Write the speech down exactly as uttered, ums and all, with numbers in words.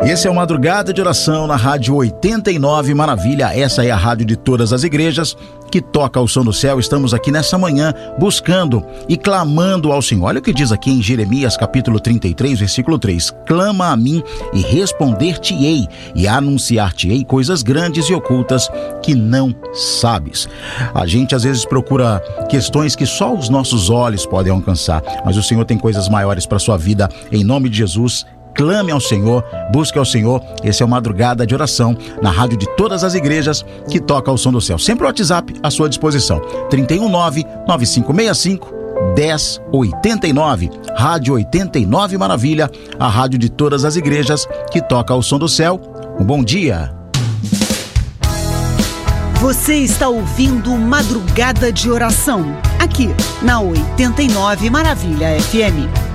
Esse é o Madrugada de Oração na Rádio oitenta e nove Maravilha. Essa é a rádio de todas as igrejas que toca o som do céu. Estamos aqui nessa manhã buscando e clamando ao Senhor. Olha o que diz aqui em Jeremias capítulo trinta e três, versículo três. Clama a mim e responder-te-ei e anunciar-te-ei coisas grandes e ocultas que não sabes. A gente às vezes procura questões que só os nossos olhos podem alcançar, mas o Senhor tem coisas maiores para a sua vida. Em nome de Jesus, clame ao Senhor, busque ao Senhor. Esse é o Madrugada de Oração na rádio de todas as igrejas que toca o som do céu. Sempre o WhatsApp à sua disposição. trinta e um nove, nove cinco seis cinco, dez oitenta e nove. Rádio oitenta e nove Maravilha, a rádio de todas as igrejas que toca o som do céu. Um bom dia. Você está ouvindo Madrugada de Oração, aqui na oitenta e nove Maravilha F M.